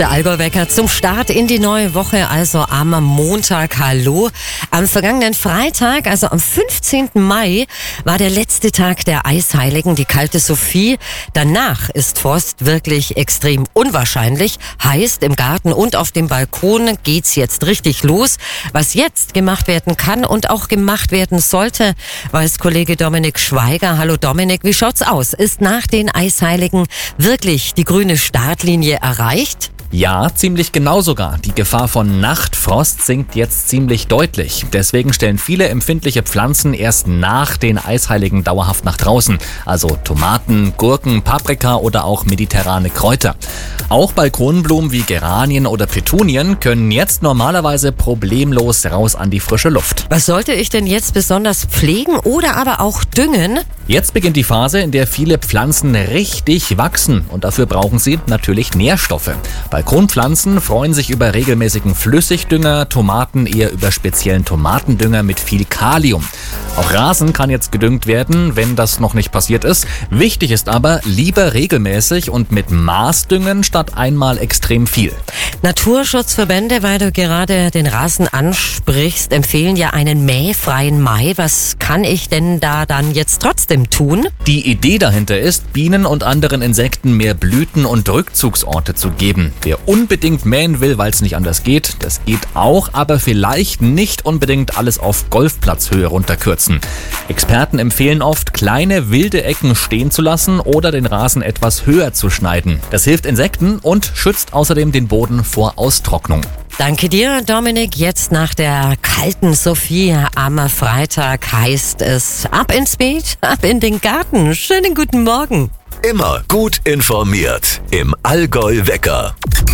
Der Allgäu-Wecker zum Start in die neue Woche, also am Montag. Hallo. Am vergangenen Freitag, also am 15. Mai, war der letzte Tag der Eisheiligen, die kalte Sophie. Danach ist Frost wirklich extrem unwahrscheinlich. Heißt, im Garten und auf dem Balkon geht's jetzt richtig los. Was jetzt gemacht werden kann und auch gemacht werden sollte, weiß Kollege Dominik Schweiger. Hallo Dominik, wie schaut's aus? Ist nach den Eisheiligen wirklich die grüne Startlinie erreicht? Ja, ziemlich genau sogar. Die Gefahr von Nachtfrost sinkt jetzt ziemlich deutlich. Deswegen stellen viele empfindliche Pflanzen erst nach den Eisheiligen dauerhaft nach draußen. Also Tomaten, Gurken, Paprika oder auch mediterrane Kräuter. Auch Balkonblumen wie Geranien oder Petunien können jetzt normalerweise problemlos raus an die frische Luft. Was sollte ich denn jetzt besonders pflegen oder aber auch düngen? Jetzt beginnt die Phase, in der viele Pflanzen richtig wachsen und dafür brauchen sie natürlich Nährstoffe. Balkonpflanzen freuen sich über regelmäßigen Flüssigdünger, Tomaten eher über speziellen Tomatendünger mit viel Kalium. Auch Rasen kann jetzt gedüngt werden, wenn das noch nicht passiert ist. Wichtig ist aber, lieber regelmäßig und mit Maß düngen statt einmal extrem viel. Naturschutzverbände, weil du gerade den Rasen ansprichst, empfehlen ja einen mähfreien Mai. Was kann ich denn da dann jetzt trotzdem tun? Die Idee dahinter ist, Bienen und anderen Insekten mehr Blüten- und Rückzugsorte zu geben. Wer unbedingt mähen will, weil es nicht anders geht, das geht auch, aber vielleicht nicht unbedingt alles auf Golfplatzhöhe runterkürzen. Experten empfehlen oft, kleine wilde Ecken stehen zu lassen oder den Rasen etwas höher zu schneiden. Das hilft Insekten und schützt außerdem den Boden vor Austrocknung. Danke dir, Dominik. Jetzt nach der kalten Sophie am Freitag heißt es ab ins Beet, ab in den Garten. Schönen guten Morgen. Immer gut informiert im Allgäu-Wecker.